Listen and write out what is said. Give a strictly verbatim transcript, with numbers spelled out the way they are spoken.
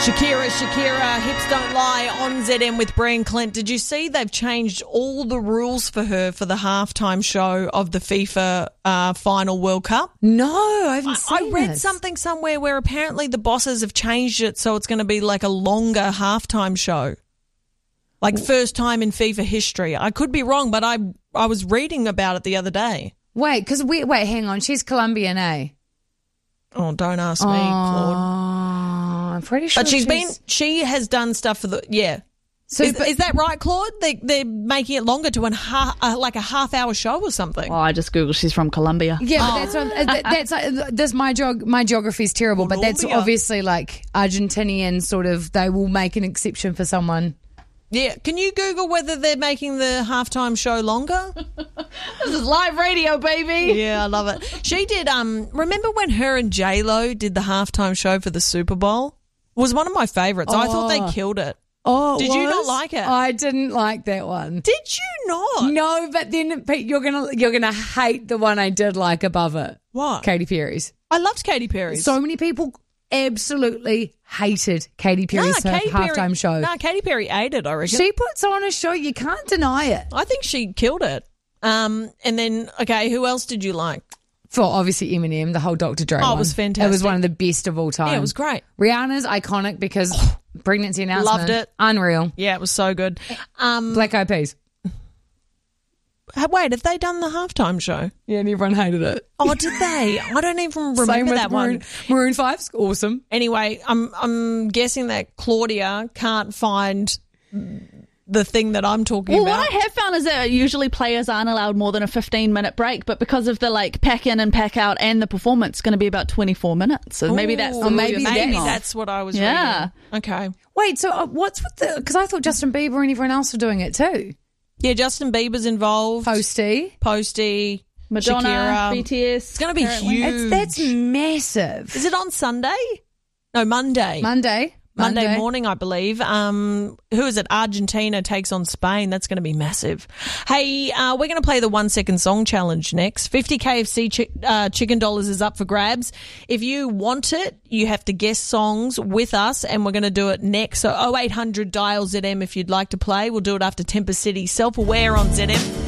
Shakira, Shakira, Hips Don't Lie on Z M with Brian Clint. Did you see they've changed all the rules for her for the halftime show of the FIFA uh, final World Cup? No, I haven't I, seen I read this. something somewhere where apparently the bosses have changed it so it's going to be like a longer halftime show. Like first time in FIFA history. I could be wrong, but I I was reading about it the other day. Wait, because we wait, hang on. She's Colombian, eh? Oh, don't ask me, Oh, Claude. I'm pretty sure. But she's been, she has done stuff for the, yeah. So, is, but- is that right, Claude? They, they're making it longer to an ha, uh, like a half hour show or something. Oh, I just googled she's from Colombia. Yeah, but that's what, uh, that- that's uh, this my geog my geography is terrible, but that's Colombia. obviously like Argentinian sort of. They will make an exception for someone. Yeah. Can you Google whether they're making the halftime show longer? This is live radio, baby. Yeah, I love it. She did, um, remember when her and J-Lo did the halftime show for the Super Bowl? It was one of my favourites. I thought they killed it. Oh, Did you not like it? I didn't like that one. Did you not? No, but then but you're gonna you're gonna hate the one I did like above it. What? Katy Perry's. I loved Katy Perry's. So many people absolutely hated Katy Perry's Nah, ha- Katy halftime Perry, show. No, Katy Perry ate it, I reckon. She puts on a show, you can't deny it. I think she killed it. Um, and then, okay, who else did you like? For obviously Eminem, the whole Doctor Dre Oh, it one. was fantastic. It was one of the best of all time. Yeah, it was great. Rihanna's iconic because pregnancy announcement. Loved it. Unreal. Yeah, it was so good. Um, Black Eyed Peas. ha- wait, have they done the halftime show? Yeah, and everyone hated it. Oh, did they? I don't even Same remember with that Maroon, one. Maroon five's awesome. Anyway, I'm I'm guessing that Claudia can't find the thing that I'm talking Well, about. what I have found is that usually players aren't allowed more than a fifteen minute break, but because of the like pack in and pack out and the performance, it's going to be about twenty-four minutes. So maybe that's the Ooh, rule maybe you're thinking maybe of. that's what I was Yeah. reading. Okay. Wait, so uh, what's with the... Because I thought Justin Bieber and everyone else were doing it too. Yeah, Justin Bieber's involved. Posty. Posty. Madonna, Shakira. B T S. It's going to be apparently. huge. It's, that's massive. Is it on Sunday? No, Monday. Monday. Monday morning, I believe. Um, who is it? Argentina takes on Spain. That's going to be massive. Hey, uh, we're going to play the one second song challenge next. fifty K F C chi- uh, chicken dollars is up for grabs. If you want it, you have to guess songs with us, and we're going to do it next. So oh eight hundred dial Z M if you'd like to play. We'll do it after Temper City. Self-Aware on Z M.